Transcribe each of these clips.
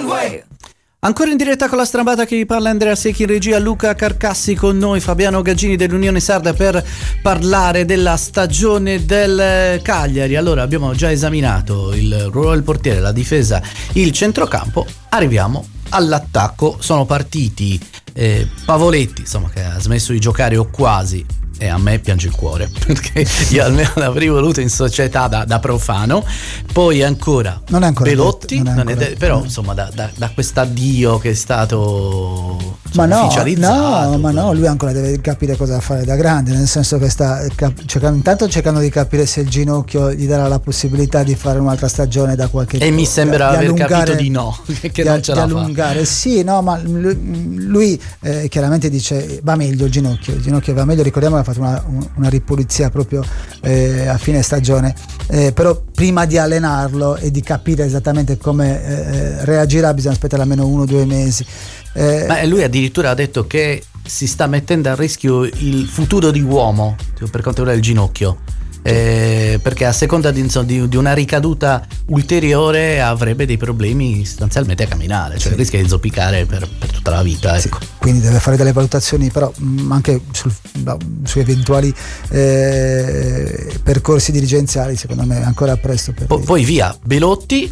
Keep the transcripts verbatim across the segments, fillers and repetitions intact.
way. Ancora in diretta con la strambata che vi parla Andrea Secchi, in regia Luca Carcassi, con noi Fabiano Gaggini dell'Unione Sarda per parlare della stagione del Cagliari. Allora, abbiamo già esaminato il ruolo del portiere, la difesa, il centrocampo, arriviamo all'attacco. Sono partiti eh, Pavoletti, insomma, che ha smesso di giocare o quasi, e a me piange il cuore perché io almeno l'avrei voluto in società da, da profano. Poi ancora non è ancora Belotti, detto, non è non è ancora, de- però no. insomma da, da, da quest'addio che è stato ma no, ufficializzato, no, ma no, lui ancora deve capire cosa fare da grande, nel senso che sta cap- cercando, intanto cercando di capire se il ginocchio gli darà la possibilità di fare un'altra stagione da qualche e mi sembra di, di aver allungare, capito di no, che di, non ce di la allungare. fa. Sì, no, ma lui, lui eh, chiaramente dice va meglio il ginocchio, il ginocchio va meglio, ricordiamo che ha fatto una, una ripulizia proprio eh, a fine stagione, eh, però prima di allenarlo e di capire esattamente come eh, reagirà bisogna aspettare almeno uno o due mesi. Eh, Ma lui addirittura ha detto che si sta mettendo a rischio il futuro di uomo per quanto riguarda il ginocchio, eh, perché a seconda di, insomma, di, di una ricaduta ulteriore avrebbe dei problemi sostanzialmente a camminare, cioè sì. rischia di zoppicare per, per tutta la vita, ecco. Sì, quindi deve fare delle valutazioni però mh, anche sul, no, su eventuali eh, percorsi dirigenziali. Secondo me è ancora presto per po- poi via Belotti,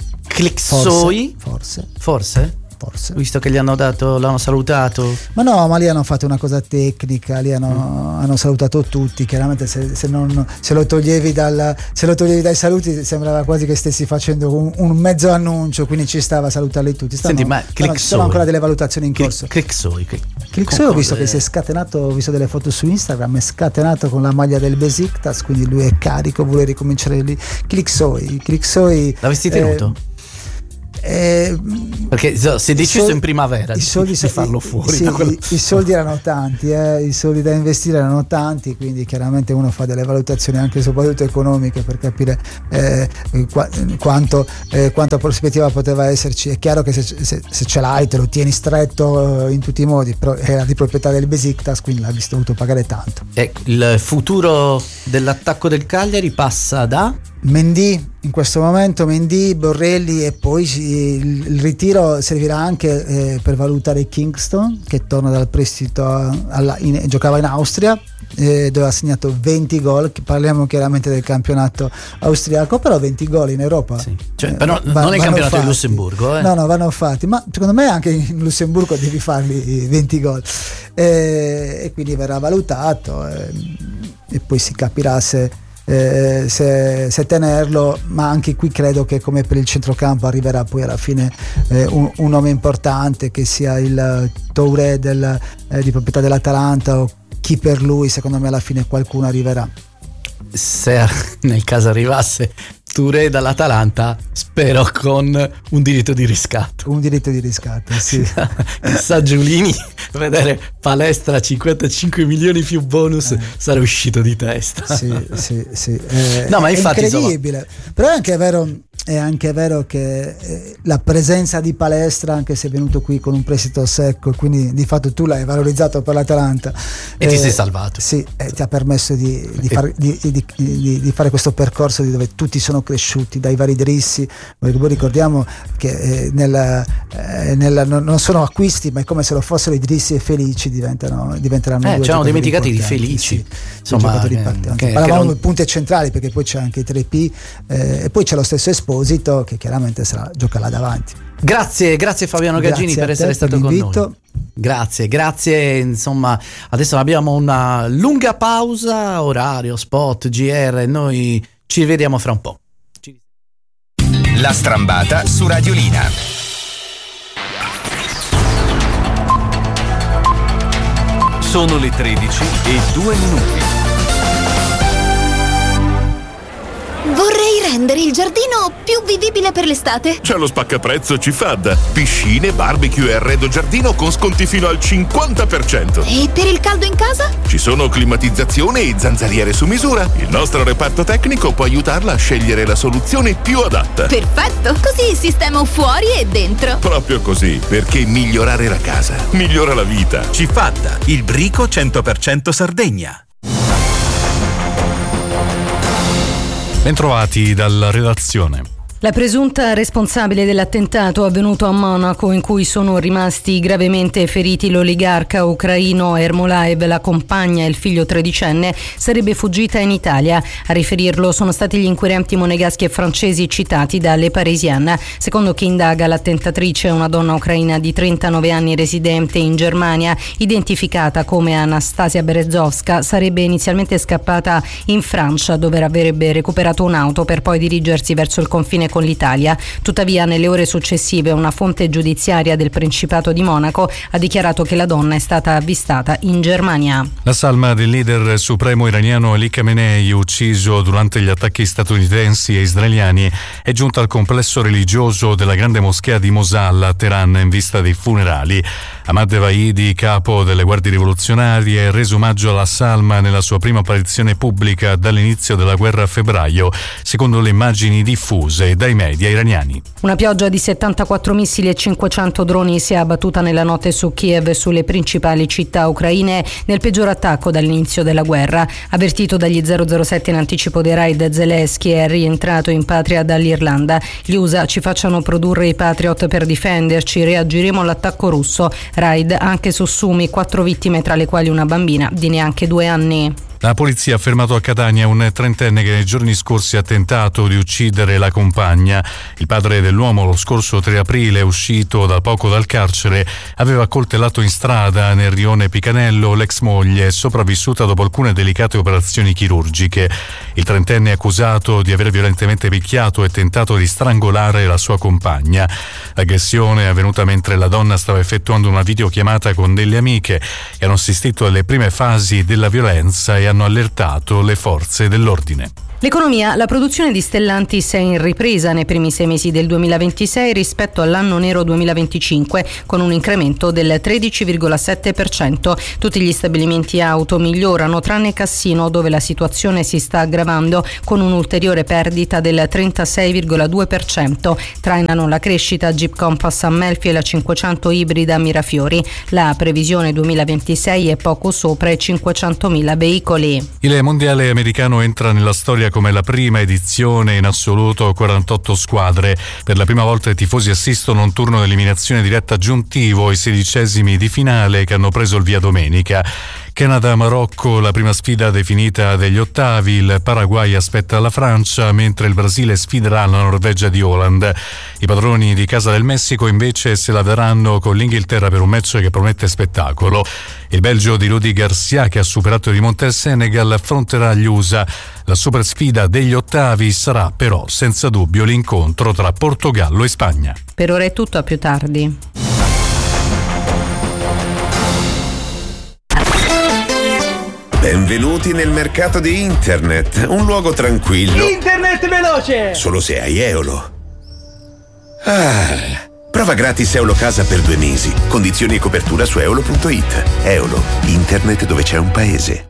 Clixoi forse forse, forse? Forse. Visto che gli hanno dato, l'hanno salutato. Ma no, ma lì hanno fatto una cosa tecnica, lì hanno, mm. hanno salutato tutti. Chiaramente se, se, non, se, lo toglievi dal, se lo toglievi dai saluti sembrava quasi che stessi facendo un, un mezzo annuncio, quindi ci stava a salutarli tutti. Stanno, Senti, ma stanno, ci sono ancora delle valutazioni in corso. Clixoi, Clixoi ho visto che si è scatenato, ho visto delle foto su Instagram, è scatenato con la maglia del Besiktas, quindi lui è carico, vuole ricominciare lì. Clixoi, Clixoi l'avresti tenuto? Eh, Eh, perché si è deciso soldi, in primavera i soldi, di farlo fuori, sì, quello... i, i soldi erano tanti, eh, i soldi da investire erano tanti, quindi chiaramente uno fa delle valutazioni anche soprattutto economiche per capire eh, qua, quanto, eh, quanta prospettiva poteva esserci. È chiaro che se, se, se ce l'hai te lo tieni stretto in tutti i modi, però era di proprietà del Besiktas, quindi l'ha visto dovuto pagare tanto. Ecco, il futuro dell'attacco del Cagliari passa da Mendy in questo momento, Mendy, Borrelli, e poi il, il ritiro servirà anche eh, per valutare Kingston, che torna dal prestito alla, in, giocava in Austria, eh, dove ha segnato venti gol. Parliamo chiaramente del campionato austriaco, però venti gol in Europa, sì. Cioè, eh, però va, non è il campionato fatti. di Lussemburgo, eh? no no vanno fatti, ma secondo me anche in Lussemburgo devi farli venti gol, eh, e quindi verrà valutato eh, e poi si capirà se Eh, se, se tenerlo, ma anche qui credo che come per il centrocampo arriverà poi alla fine eh, un, un nome importante, che sia il Touré del, eh, di proprietà dell'Atalanta o chi per lui. Secondo me alla fine qualcuno arriverà. Se nel caso arrivasse Touré dall'Atalanta, spero con un diritto di riscatto. Un diritto di riscatto, sì. Chissà Giulini, vedere Palestra cinquantacinque milioni più bonus, eh. sarà uscito di testa. Sì, sì, sì. Eh, no, ma infatti, è incredibile. Insomma... Però è anche vero, è anche vero che eh, la presenza di Palestra, anche se è venuto qui con un prestito secco, quindi di fatto tu l'hai valorizzato per l'Atalanta e eh, ti sei salvato. Sì, eh, ti ha permesso di, di, far, di, di, di, di fare questo percorso di dove tutti sono cresciuti, dai vari Drissi. Poi ricordiamo che eh, nel, eh, nel, non sono acquisti, ma è come se lo fossero i Drissi e Felici, diventano, diventeranno eh, due ci hanno dimenticati di importanti. Felici, sì, insomma, eh, che, parlavamo non... di punti centrali, perché poi c'è anche i tre P, eh, e poi c'è lo stesso Esposito che chiaramente sarà, gioca là davanti. Grazie, grazie Fabiano Gaggini per essere stato con noi. Grazie, grazie. Insomma, adesso abbiamo una lunga pausa, orario, spot, G R, noi ci vediamo fra un po'. La strambata su Radiolina. Sono le tredici e due minuti. Vorrei rendere il giardino più vivibile per l'estate. C'è lo spaccaprezzo Cifad. Piscine, barbecue e arredo giardino con sconti fino al cinquanta per cento. E per il caldo in casa? Ci sono climatizzazione e zanzariere su misura. Il nostro reparto tecnico può aiutarla a scegliere la soluzione più adatta. Perfetto, così sistemo fuori e dentro. Proprio così, perché migliorare la casa migliora la vita. Cifad, il brico cento per cento Sardegna. Bentrovati dalla redazione. La presunta responsabile dell'attentato avvenuto a Monaco, in cui sono rimasti gravemente feriti l'oligarca ucraino Ermolaev, la compagna e il figlio tredicenne, sarebbe fuggita in Italia. A riferirlo sono stati gli inquirenti monegaschi e francesi citati da Le Parisien. Secondo chi indaga, l'attentatrice è una donna ucraina di trentanove anni residente in Germania, identificata come Anastasia Berezovska. Sarebbe inizialmente scappata in Francia, dove avrebbe recuperato un'auto per poi dirigersi verso il confine con l'Italia. Tuttavia, nelle ore successive una fonte giudiziaria del Principato di Monaco ha dichiarato che la donna è stata avvistata in Germania. La salma del leader supremo iraniano Ali Khamenei, ucciso durante gli attacchi statunitensi e israeliani, è giunta al complesso religioso della grande moschea di Mosul a Teheran in vista dei funerali. Ahmad Vahidi, capo delle guardie rivoluzionarie, ha reso omaggio alla salma nella sua prima apparizione pubblica dall'inizio della guerra a febbraio, secondo le immagini diffuse dai media iraniani. Una pioggia di settantaquattro missili e cinquecento droni si è abbattuta nella notte su Kiev e sulle principali città ucraine, nel peggior attacco dall'inizio della guerra. Avvertito dagli zero zero sette in anticipo dei raid, Zelensky è rientrato in patria dall'Irlanda. Gli U S A ci facciano produrre i Patriot per difenderci, reagiremo all'attacco russo. Raid anche su Sumi, quattro vittime tra le quali una bambina di neanche due anni. La polizia ha fermato a Catania un trentenne che nei giorni scorsi ha tentato di uccidere la compagna. Il padre dell'uomo, lo scorso tre aprile, uscito da poco dal carcere, aveva coltellato in strada nel rione Picanello l'ex moglie, sopravvissuta dopo alcune delicate operazioni chirurgiche. Il trentenne è accusato di aver violentemente picchiato e tentato di strangolare la sua compagna. L'aggressione è avvenuta mentre la donna stava effettuando una videochiamata con delle amiche che hanno assistito alle prime fasi della violenza e hanno allertato le forze dell'ordine. L'economia, la produzione di Stellantis è in ripresa nei primi sei mesi del duemilaventisei rispetto all'anno nero duemilaventicinque, con un incremento del tredici virgola sette per cento. Tutti gli stabilimenti auto migliorano, tranne Cassino, dove la situazione si sta aggravando con un'ulteriore perdita del trentasei virgola due per cento. Trainano la crescita Jeep Compass Amelfi e la cinquecento ibrida Mirafiori. La previsione duemilaventisei è poco sopra i cinquecentomila veicoli. Il mondiale americano entra nella storia come la prima edizione in assoluto, quarantotto squadre. Per la prima volta i tifosi assistono a un turno di eliminazione diretta aggiuntivo ai sedicesimi di finale che hanno preso il via domenica. Canada-Marocco, la prima sfida definita degli ottavi. Il Paraguay aspetta la Francia, mentre il Brasile sfiderà la Norvegia di Haaland. I padroni di casa del Messico invece se la daranno con l'Inghilterra per un match che promette spettacolo. Il Belgio di Rudy Garcia, che ha superato il rimonte al Senegal, affronterà gli U S A. La super sfida degli ottavi sarà però senza dubbio l'incontro tra Portogallo e Spagna. Per ora è tutto, a più tardi. Benvenuti nel mercato di internet, un luogo tranquillo. Internet veloce! Solo se hai Eolo. Ah, prova gratis Eolo Casa per due mesi. Condizioni e copertura su eolo punto it. Eolo, internet dove c'è un paese.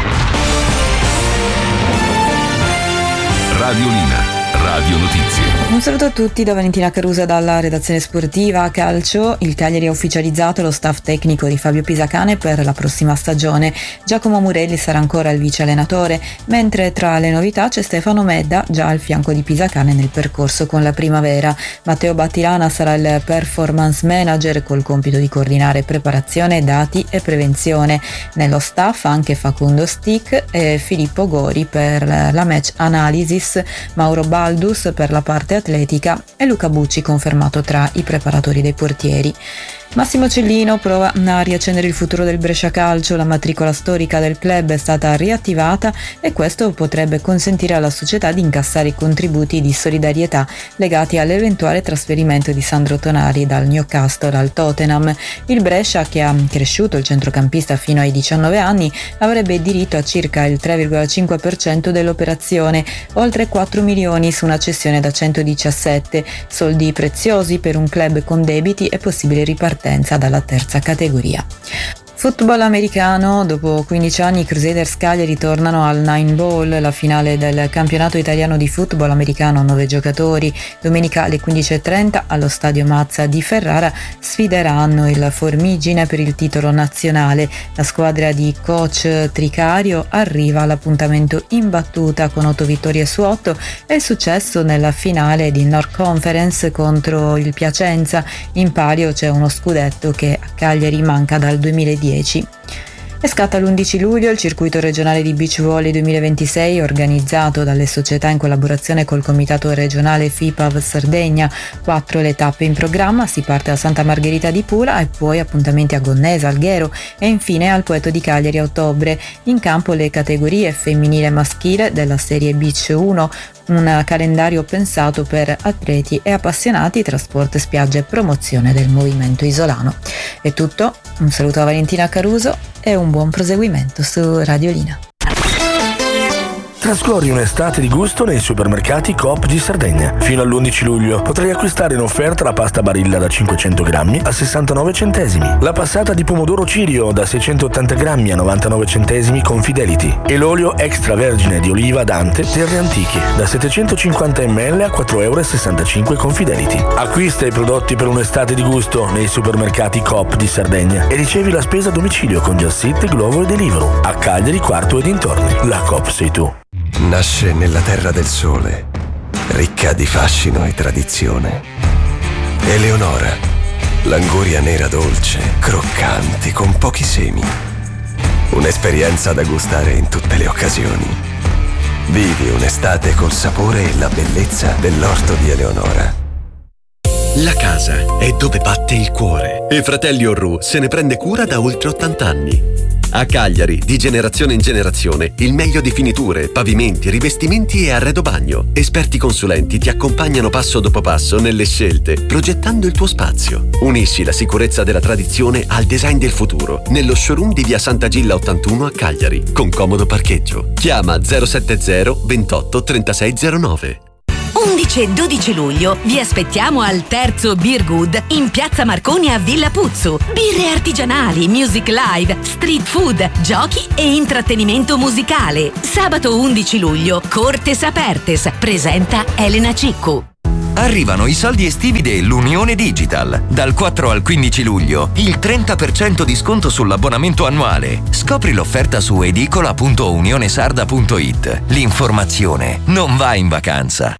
Radiolina, Radio Notizie. Un saluto a tutti da Valentina Carusa dalla redazione sportiva. A calcio, il Cagliari ha ufficializzato lo staff tecnico di Fabio Pisacane per la prossima stagione. Giacomo Murelli sarà ancora il vice allenatore, mentre tra le novità c'è Stefano Medda, già al fianco di Pisacane nel percorso con la primavera. Matteo Battilana sarà il performance manager col compito di coordinare preparazione, dati e prevenzione. Nello staff anche Facundo Stick e Filippo Gori per la match analysis, Mauro Baldus per la parte atletica e Luca Bucci confermato tra i preparatori dei portieri. Massimo Cellino prova a riaccendere il futuro del Brescia Calcio. La matricola storica del club è stata riattivata e questo potrebbe consentire alla società di incassare i contributi di solidarietà legati all'eventuale trasferimento di Sandro Tonali dal Newcastle al Tottenham. Il Brescia, che ha cresciuto il centrocampista fino ai diciannove anni, avrebbe diritto a circa il tre virgola cinque per cento dell'operazione, oltre quattro milioni su una cessione da centodiciassette, soldi preziosi per un club con debiti e possibile ripartenza dalla terza categoria. Football americano, dopo quindici anni i Crusaders Cagliari tornano al Nine Ball, la finale del campionato italiano di football americano, nove giocatori. Domenica alle quindici e trenta allo stadio Mazza di Ferrara sfideranno il Formigine per il titolo nazionale. La squadra di coach Tricario arriva all'appuntamento imbattuta con otto vittorie su otto e il successo nella finale di North Conference contro il Piacenza. In palio c'è uno scudetto che a Cagliari manca dal duemiladieci. E scatta l'undici luglio il circuito regionale di beach volley duemilaventisei organizzato dalle società in collaborazione col comitato regionale FIPAV Sardegna. Quattro le tappe in programma, si parte da Santa Margherita di Pula e poi appuntamenti a Gonnesa, Alghero e infine al Poeto di Cagliari a ottobre. In campo le categorie femminile e maschile della serie Beach uno, un calendario pensato per atleti e appassionati tra sport, spiaggia e promozione del movimento isolano. È tutto, un saluto a Valentina Caruso e un buon proseguimento su Radiolina. Trascorri un'estate di gusto nei supermercati Coop di Sardegna. Fino all'undici luglio potrai acquistare in offerta la pasta Barilla da cinquecento grammi a sessantanove centesimi, la passata di pomodoro Cirio da seicentottanta grammi a novantanove centesimi con Fidelity e l'olio extravergine di oliva Dante Terre Antiche da settecentocinquanta millilitri a quattro virgola sessantacinque euro con Fidelity. Acquista i prodotti per un'estate di gusto nei supermercati Coop di Sardegna e ricevi la spesa a domicilio con Just Eat, Glovo e Deliveroo. A Cagliari, Quarto e dintorni. La Coop sei tu. Nasce nella terra del sole, ricca di fascino e tradizione. Eleonora, l'anguria nera dolce, croccante, con pochi semi. Un'esperienza da gustare in tutte le occasioni. Vivi un'estate col sapore e la bellezza dell'orto di Eleonora. La casa è dove batte il cuore e Fratelli Orru se ne prende cura da oltre ottanta anni. A Cagliari, di generazione in generazione, il meglio di finiture, pavimenti, rivestimenti e arredo bagno. Esperti consulenti ti accompagnano passo dopo passo nelle scelte, progettando il tuo spazio. Unisci la sicurezza della tradizione al design del futuro, nello showroom di via Sant'Agilla ottantuno a Cagliari, con comodo parcheggio. Chiama zero sette zero ventotto trentasei zero nove. undici e dodici luglio vi aspettiamo al terzo Beer Good in Piazza Marconi a Villa Puzzu. Birre artigianali, music live, street food, giochi e intrattenimento musicale. Sabato undici luglio, Cortes Apertes, presenta Elena Ciccu. Arrivano i soldi estivi dell'Unione Digital. Dal quattro al quindici luglio, il trenta per cento di sconto sull'abbonamento annuale. Scopri l'offerta su edicola punto unionesarda punto it. L'informazione non va in vacanza.